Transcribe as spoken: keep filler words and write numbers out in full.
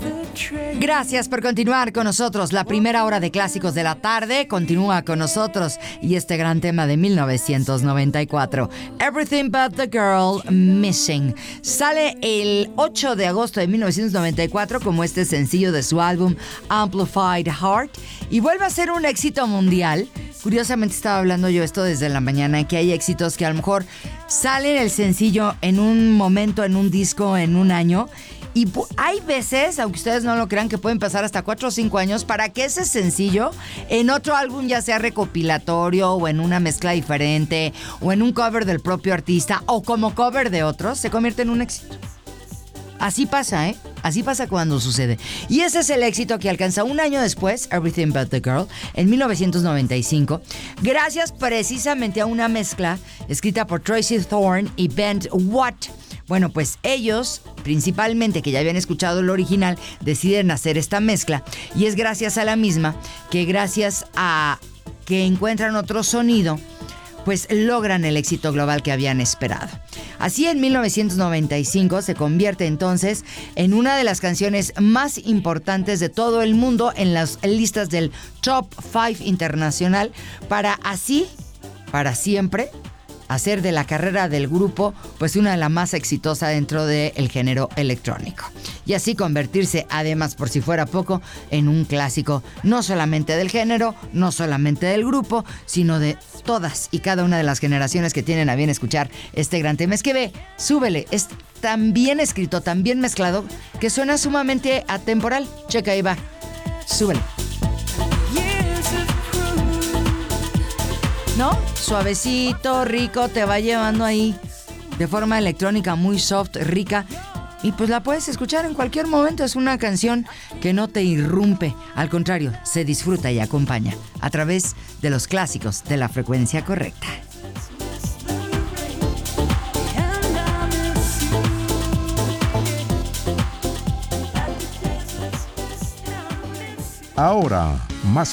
Gracias por continuar con nosotros. La primera hora de clásicos de la tarde continúa con nosotros y este gran tema de mil novecientos noventa y cuatro, Everything But the Girl Missing. Sale el ocho de agosto de mil novecientos noventa y cuatro como este sencillo de su álbum Amplified Heart y vuelve a ser un éxito mundial. Curiosamente estaba hablando yo esto desde la mañana, que hay éxitos que a lo mejor salen el sencillo en un momento, en un disco, en un año. Y hay veces, aunque ustedes no lo crean, que pueden pasar hasta cuatro o cinco años para que ese sencillo en otro álbum, ya sea recopilatorio o en una mezcla diferente o en un cover del propio artista o como cover de otros, se convierta en un éxito. Así pasa, ¿eh? Así pasa cuando sucede. Y ese es el éxito que alcanza un año después, Everything But the Girl, en mil novecientos noventa y cinco, gracias precisamente a una mezcla escrita por Tracy Thorn y Ben Watt. Bueno, pues ellos, principalmente que ya habían escuchado el original, deciden hacer esta mezcla. Y es gracias a la misma que gracias a que encuentran otro sonido, pues logran el éxito global que habían esperado. Así, en mil novecientos noventa y cinco se convierte entonces en una de las canciones más importantes de todo el mundo en las listas del Top cinco internacional, para así, para siempre, hacer de la carrera del grupo pues una de las más exitosas dentro del género electrónico. Y así convertirse, además, por si fuera poco, en un clásico no solamente del género, no solamente del grupo, sino de todas y cada una de las generaciones que tienen a bien escuchar este gran tema. Es que ve, súbele, es tan bien escrito, tan bien mezclado, que suena sumamente atemporal. Checa, ahí va, súbele. ¿No? Suavecito, rico, te va llevando ahí de forma electrónica muy soft, rica. Y pues la puedes escuchar en cualquier momento. Es una canción que no te irrumpe. Al contrario, se disfruta y acompaña a través de los clásicos de la frecuencia correcta. Ahora, más